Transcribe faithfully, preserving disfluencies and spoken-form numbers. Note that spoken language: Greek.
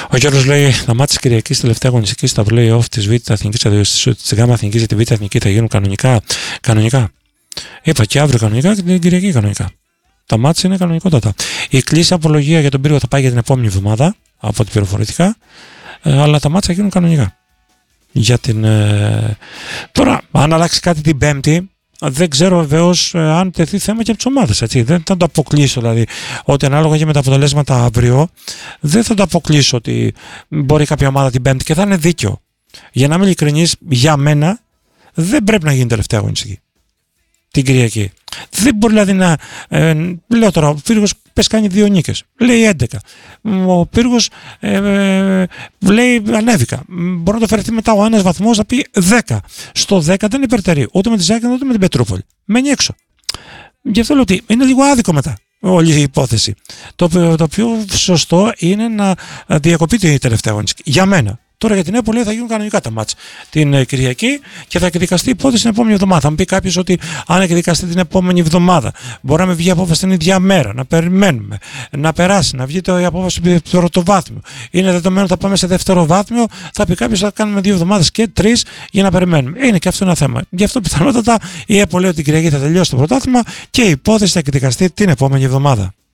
Ο Γιώργος λέει: τα μάτια της Κυριακής, τελευταία αγωνιστική στα play-off της Β' Εθνικής, της Γ' Εθνικής για τη Β' Εθνική θα γίνουν κανονικά. Κανονικά. Είπα και αύριο κανονικά και την Κυριακή κανονικά. Τα μάτια είναι κανονικότατα. Η κλίση απολογία για τον Πύργο θα πάει για την επόμενη εβδομάδα, από ό,τι πληροφορήθηκα. Ε, αλλά τα μάτια θα γίνουν κανονικά. Για την, ε... Τώρα, αν αλλάξει κάτι την Πέμπτη, δεν ξέρω βεβαίως ε, αν τεθεί θέμα και από τις ομάδες. Έτσι. Δεν θα το αποκλείσω, δηλαδή, ότι ανάλογα και με τα αποτελέσματα αύριο, δεν θα το αποκλείσω ότι μπορεί κάποια ομάδα την Πέμπτη και θα είναι δίκιο. Για να είμαι ειλικρινής, για μένα δεν πρέπει να γίνει τελευταία αγωνιστική την Κυριακή. Δεν μπορεί δηλαδή να. Ε, λέω τώρα, ο Πύργος πες κάνει δύο νίκες. Λέει έντεκα. Ο Πύργος ε, ε, λέει ανέβηκα. Μπορεί να το φερθεί μετά ο ένας βαθμός να πει δέκα. Στο δέκα δεν υπερτερεί ούτε με τη Ζάκη ούτε με την Πετρούπολη. Μένει έξω. Γι' αυτό λέω ότι είναι λίγο άδικο μετά όλη η υπόθεση. Το, το πιο σωστό είναι να διακοπεί την τελευταία αγωνιστική. Για μένα. Τώρα για την ΕΠΟ λέει θα γίνουν κανονικά τα μάτς την ε, Κυριακή και θα εκδικαστεί η υπόθεση την επόμενη εβδομάδα. Θα μου πει κάποιος ότι αν εκδικαστεί την επόμενη εβδομάδα μπορεί να με βγει απόφαση την ίδια μέρα, να περιμένουμε, να περάσει, να βγει το, η απόφαση του πρωτοβάθμιου. Είναι δεδομένο ότι θα πάμε σε δεύτερο βάθμιο, θα πει κάποιος θα κάνουμε δύο εβδομάδες και τρεις για να περιμένουμε. Είναι και αυτό ένα θέμα. Γι' αυτό πιθανότατα η ΕΠΟ λέει ότι την Κυριακή θα τελειώσει το πρωτάθλημα και η υπόθεση θα εκδικαστεί την επόμενη εβδομάδα.